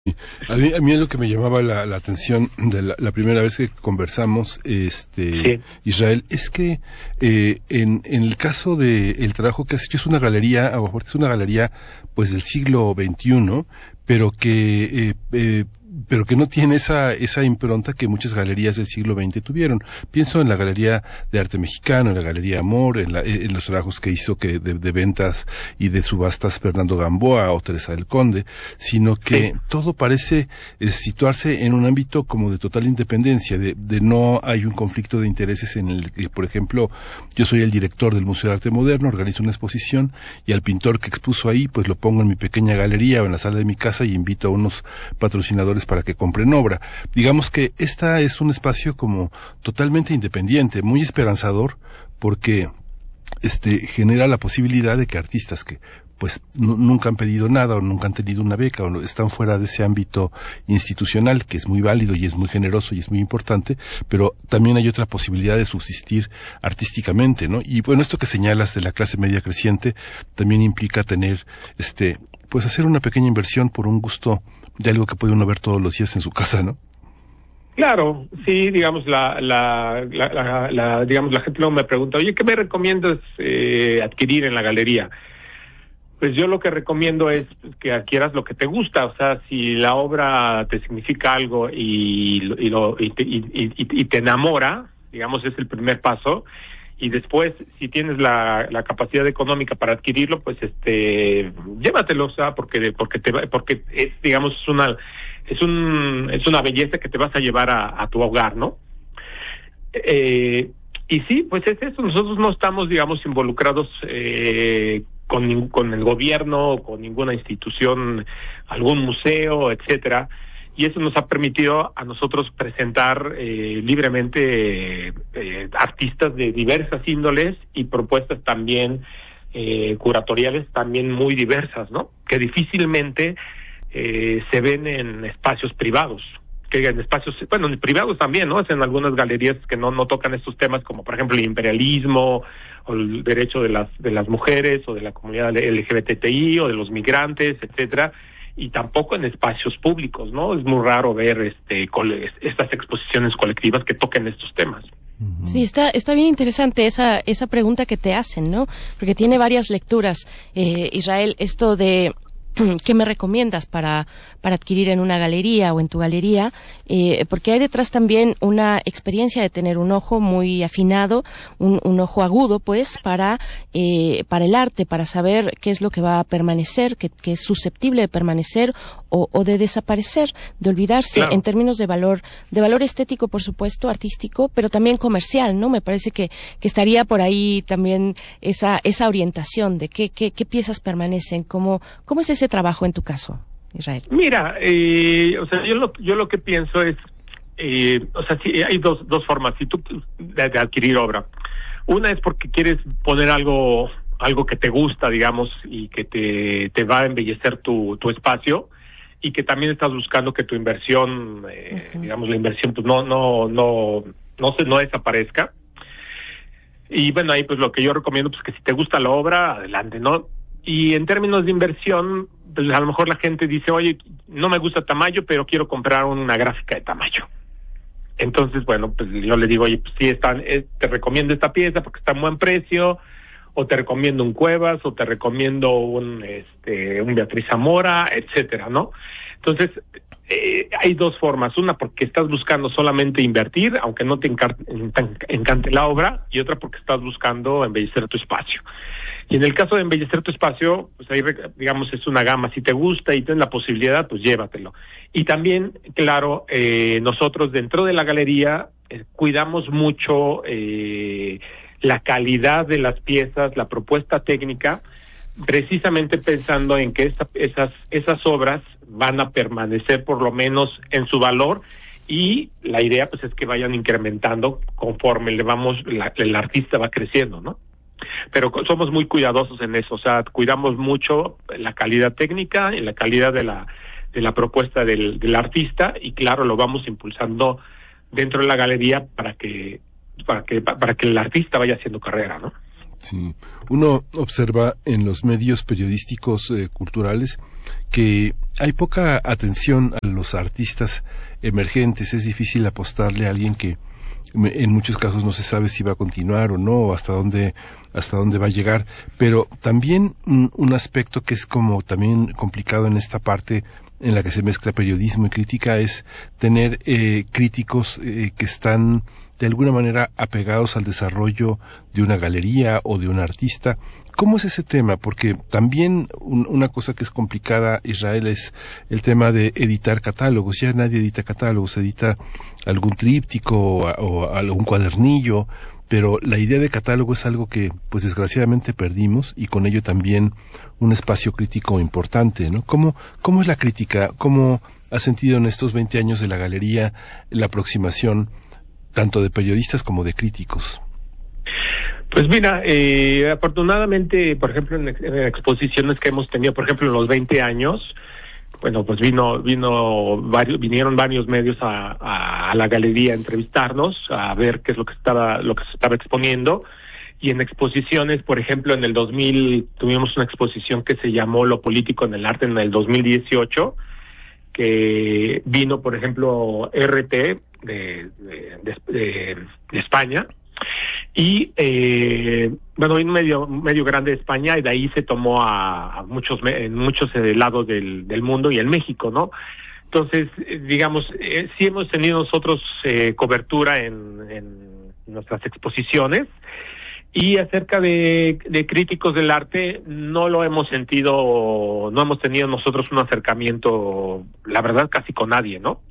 A mí lo que me llamaba la atención de la primera vez que conversamos, Sí, Israel, es que en el caso de el trabajo que has hecho es una galería, es una galería pues del siglo XXI, pero pero que no tiene esa impronta que muchas galerías del siglo XX tuvieron. Pienso en la Galería de Arte Mexicano, en la Galería Amor, en los trabajos que hizo de ventas y de subastas Fernando Gamboa o Teresa del Conde, sino que sí, todo parece situarse en un ámbito como de total independencia, de no hay un conflicto de intereses en el que, por ejemplo, yo soy el director del Museo de Arte Moderno, organizo una exposición y al pintor que expuso ahí, pues lo pongo en mi pequeña galería o en la sala de mi casa y invito a unos patrocinadores para que compren obra. Digamos que esta es un espacio como totalmente independiente, muy esperanzador, porque genera la posibilidad de que artistas que pues nunca han pedido nada o nunca han tenido una beca o están fuera de ese ámbito institucional que es muy válido y es muy generoso y es muy importante, pero también hay otra posibilidad de subsistir artísticamente, ¿no? Y bueno, esto que señalas de la clase media creciente también implica tener pues hacer una pequeña inversión por un gusto de algo que puede uno ver todos los días en su casa, ¿no? claro, sí, digamos, digamos, la gente luego me pregunta, oye, ¿qué me recomiendas adquirir en la galería? Pues yo lo que recomiendo es que adquieras lo que te gusta, o sea, si la obra te significa algo y te enamora, digamos, es el primer paso, y después, si tienes la capacidad económica para adquirirlo, pues llévatelo, o sea, porque es, digamos, es una belleza que te vas a llevar a tu hogar, ¿no? Y sí, pues es eso, nosotros no estamos, digamos, involucrados con el gobierno, con ninguna institución, algún museo, etcétera, y eso nos ha permitido a nosotros presentar libremente artistas de diversas índoles y propuestas también curatoriales también muy diversas, ¿no? Que difícilmente se ven en espacios privados, que en espacios, bueno, en privados también, ¿no? Es en algunas galerías que no tocan estos temas, como por ejemplo el imperialismo o el derecho de las mujeres o de la comunidad LGBTI o de los migrantes, etcétera, y tampoco en espacios públicos, ¿no? Es muy raro ver estas exposiciones colectivas que toquen estos temas. Sí, está bien interesante esa pregunta que te hacen, ¿no? Porque tiene varias lecturas, Israel, esto de ¿qué me recomiendas para adquirir en una galería o en tu galería? Porque hay detrás también una experiencia de tener un ojo muy afinado, un ojo agudo, pues, para el arte, para saber qué es lo que va a permanecer, qué es susceptible de permanecer o de desaparecer, de olvidarse, Claro. en términos de valor estético, por supuesto, artístico, pero también comercial, ¿no? Me parece que estaría por ahí también esa orientación de qué piezas permanecen, cómo es ese trabajo en tu caso, Israel. Mira, o sea, yo lo que pienso es, o sea, sí, hay dos formas de adquirir obra. Una es porque quieres poner algo que te gusta, digamos, y que te va a embellecer tu espacio, y que también estás buscando que tu inversión, digamos, la inversión, pues no desaparezca. Y bueno, ahí pues lo que yo recomiendo, pues que si te gusta la obra, adelante, ¿no? Y en términos de inversión, pues a lo mejor la gente dice, oye, no me gusta Tamayo, pero quiero comprar una gráfica de Tamayo. Entonces, bueno, pues yo le digo, oye, pues sí, te recomiendo esta pieza porque está en buen precio, o te recomiendo un Cuevas, o te recomiendo un Beatriz Zamora, etcétera, ¿no? Entonces, hay dos formas. Una, porque estás buscando solamente invertir, aunque no te encante la obra, y otra porque estás buscando embellecer tu espacio. Y en el caso de embellecer tu espacio, pues ahí, digamos, es una gama. Si te gusta y tienes la posibilidad, pues llévatelo. Y también, claro, nosotros dentro de la galería cuidamos mucho la calidad de las piezas, la propuesta técnica, precisamente pensando en que esas obras van a permanecer por lo menos en su valor, y la idea pues es que vayan incrementando conforme el artista va creciendo, ¿no? Pero somos muy cuidadosos en eso, o sea, cuidamos mucho la calidad técnica y la calidad de la propuesta del artista, y claro, lo vamos impulsando dentro de la galería para que el artista vaya haciendo carrera, ¿no? Sí, uno observa en los medios periodísticos culturales que hay poca atención a los artistas emergentes. Es difícil apostarle a alguien que en muchos casos no se sabe si va a continuar o no, o hasta dónde va a llegar. Pero también un aspecto que es como también complicado en esta parte en la que se mezcla periodismo y crítica es tener críticos que están de alguna manera apegados al desarrollo de una galería o de un artista. ¿Cómo es ese tema? Porque también una cosa que es complicada, Israel, es el tema de editar catálogos. Ya nadie edita catálogos, edita algún tríptico o algún cuadernillo, pero la idea de catálogo es algo que, pues desgraciadamente perdimos, y con ello también un espacio crítico importante, ¿no? ¿Cómo es la crítica? ¿Cómo ha sentido en estos 20 años de la galería la aproximación tanto de periodistas como de críticos? Pues mira, afortunadamente, por ejemplo, en exposiciones que hemos tenido, por ejemplo, en los 20 años, bueno, pues vinieron varios medios a la galería a entrevistarnos, a ver qué es lo que se estaba exponiendo. Y en exposiciones, por ejemplo, en el 2000 tuvimos una exposición que se llamó Lo político en el arte en el 2018, que vino, por ejemplo, RT de España, y bueno, un medio grande de España, y de ahí se tomó a muchos lados del mundo y en México, ¿no? Entonces, digamos, sí hemos tenido nosotros cobertura en nuestras exposiciones, y acerca de críticos del arte no hemos tenido nosotros un acercamiento, la verdad, casi con nadie, ¿no?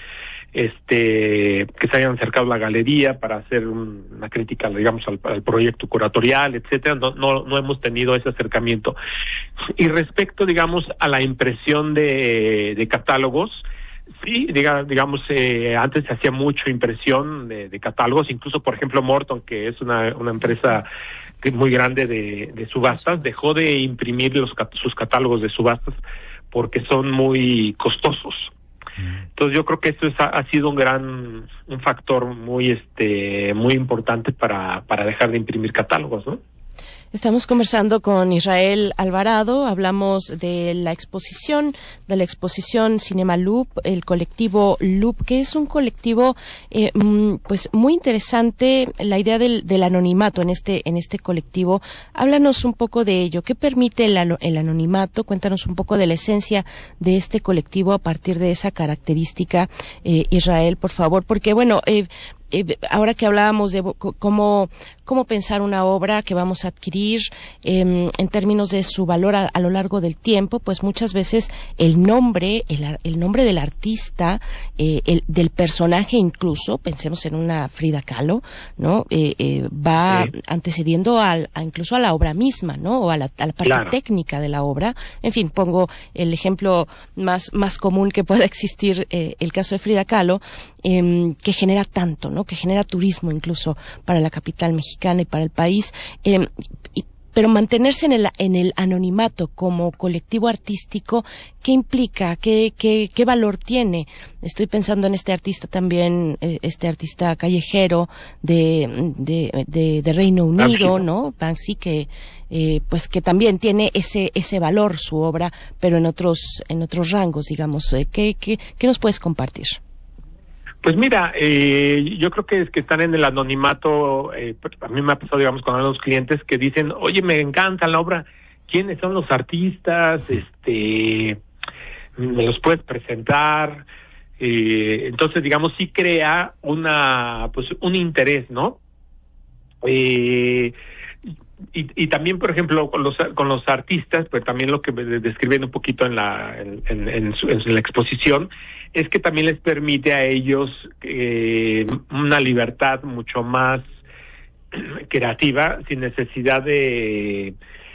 Que se hayan acercado a la galería para hacer una crítica, digamos, al proyecto curatorial, etcétera. No hemos tenido ese acercamiento. Y respecto, digamos, a la impresión de catálogos, sí, digamos, antes se hacía mucho impresión de catálogos, incluso, por ejemplo, Morton, que es una empresa muy grande de subastas, dejó de imprimir sus catálogos de subastas porque son muy costosos. Entonces yo creo que esto ha sido un factor muy importante para dejar de imprimir catálogos, ¿no? Estamos conversando con Israel Alvarado, hablamos de la exposición Cinema Loop, el colectivo Loop, que es un colectivo pues muy interesante, la idea del anonimato en este colectivo. Háblanos un poco de ello, ¿qué permite el anonimato? Cuéntanos un poco de la esencia de este colectivo a partir de esa característica, Israel, por favor, porque bueno, ahora que hablábamos de cómo pensar una obra que vamos a adquirir en términos de su valor a lo largo del tiempo, pues muchas veces el nombre del artista, del personaje, incluso pensemos en una Frida Kahlo, ¿no? Va antecediendo incluso a la obra misma, ¿no? O a la parte técnica de la obra. En fin, pongo el ejemplo más común que pueda existir, el caso de Frida Kahlo, que genera tanto, ¿no? Que genera turismo incluso para la capital mexicana y para el país, pero mantenerse en el anonimato como colectivo artístico, ¿qué implica? ¿Qué valor tiene? Estoy pensando en este artista también, este artista callejero de Reino Unido, ¿no? Banksy, que pues que también tiene ese valor su obra, pero en otros rangos, digamos. ¿Qué nos puedes compartir? Pues mira, yo creo que es que están en el anonimato. A mí me ha pasado, digamos, con algunos clientes que dicen, oye, me encanta la obra, ¿quiénes son los artistas? ¿Me los puedes presentar? Entonces, digamos, sí crea un interés, ¿no? Y también, por ejemplo, con los artistas, pues también lo que describen un poquito en la exposición es que también les permite a ellos una libertad mucho más creativa, sin necesidad de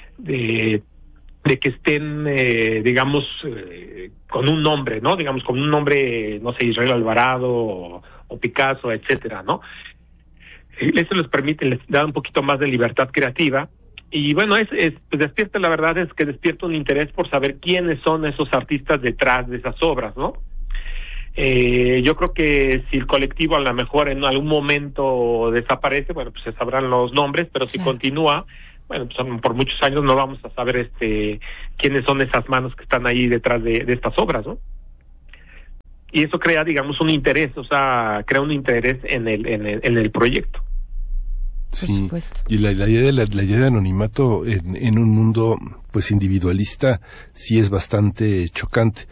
que estén, digamos, con un nombre, ¿no? Digamos, con un nombre, no sé, Israel Alvarado o Picasso, etcétera, ¿no? Eso les permite, les da un poquito más de libertad creativa. Y bueno, despierta, la verdad es que despierta un interés por saber quiénes son esos artistas detrás de esas obras, ¿no? Yo creo que si el colectivo a lo mejor en algún momento desaparece, bueno, pues se sabrán los nombres, pero si continúa, bueno, pues por muchos años no vamos a saber quiénes son esas manos que están ahí detrás de estas obras, ¿no? Y eso crea, digamos, un interés, o sea, crea un interés en el proyecto. Sí, y la idea de anonimato en un mundo pues individualista sí es bastante chocante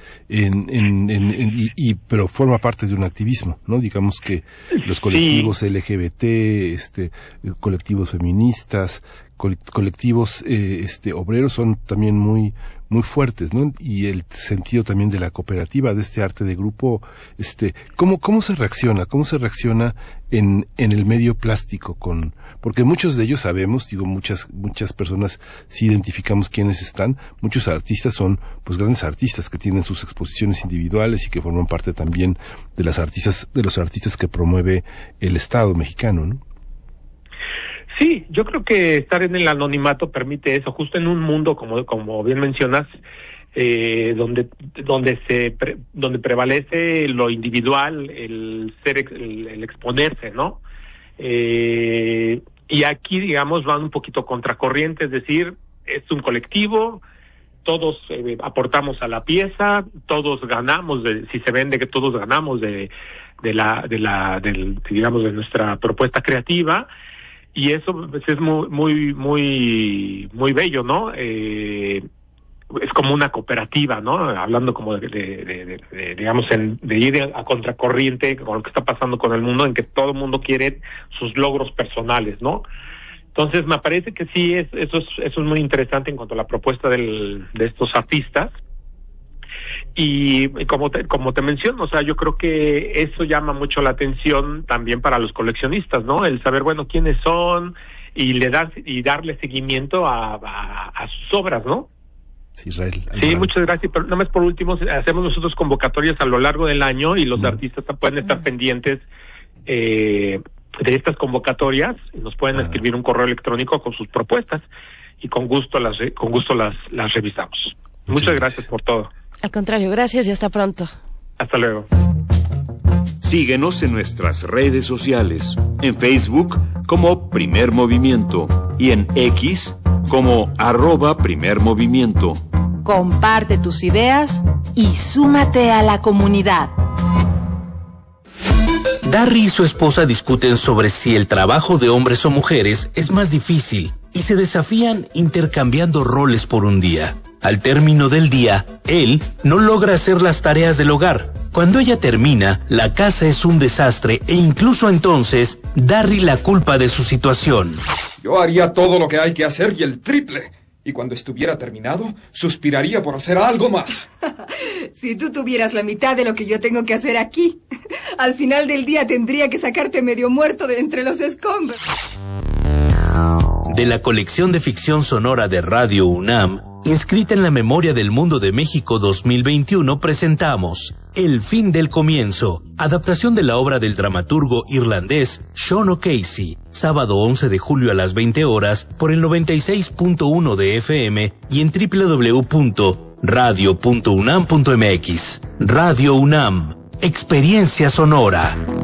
pero forma parte de un activismo, ¿no? Digamos que los colectivos LGBT, colectivos feministas, colectivos obreros son también muy fuertes, ¿no? Y el sentido también de la cooperativa, de este arte de grupo, ¿cómo se reacciona? ¿Cómo se reacciona en el medio plástico porque muchos de ellos sabemos, muchas personas sí identificamos quiénes están, muchos artistas son pues grandes artistas que tienen sus exposiciones individuales y que forman parte también de los artistas que promueve el Estado mexicano, ¿no? Sí, yo creo que estar en el anonimato permite eso, justo en un mundo como bien mencionas, donde prevalece lo individual, el exponerse, ¿no? Y aquí, digamos, van un poquito contracorriente, es decir, es un colectivo, todos aportamos a la pieza, todos ganamos, si se vende que todos ganamos digamos, de nuestra propuesta creativa. Y eso pues, es muy bello, ¿no? Es como una cooperativa, ¿no? Hablando como digamos, de ir a contracorriente con lo que está pasando con el mundo, en que todo el mundo quiere sus logros personales, ¿no? Entonces, me parece que sí, eso es muy interesante en cuanto a la propuesta de estos artistas. Y como te menciono, o sea, yo creo que eso llama mucho la atención también para los coleccionistas, ¿no? El saber, bueno, quiénes son y darle seguimiento a sus obras, ¿no? Israel. Sí, muchas gracias. Pero nada más por último, hacemos nosotros convocatorias a lo largo del año y los artistas pueden estar pendientes de estas convocatorias y nos pueden escribir un correo electrónico con sus propuestas y con gusto las revisamos. Muchas gracias por todo. Al contrario, gracias y hasta pronto. Hasta luego. Síguenos en nuestras redes sociales, en Facebook como Primer Movimiento y en X como @PrimerMovimiento. Comparte tus ideas y súmate a la comunidad. Darry y su esposa discuten sobre si el trabajo de hombres o mujeres es más difícil y se desafían intercambiando roles por un día. Al término del día, él no logra hacer las tareas del hogar. Cuando ella termina, la casa es un desastre e incluso entonces, Darry la culpa de su situación. Yo haría todo lo que hay que hacer y el triple. Y cuando estuviera terminado, suspiraría por hacer algo más. Si tú tuvieras la mitad de lo que yo tengo que hacer aquí, al final del día tendría que sacarte medio muerto de entre los escombros. De la colección de ficción sonora de Radio UNAM, inscrita en la Memoria del Mundo de México 2021, presentamos El fin del comienzo, adaptación de la obra del dramaturgo irlandés Sean O'Casey, sábado 11 de julio a las 20 horas por el 96.1 de FM y en www.radio.unam.mx. Radio UNAM, experiencia sonora.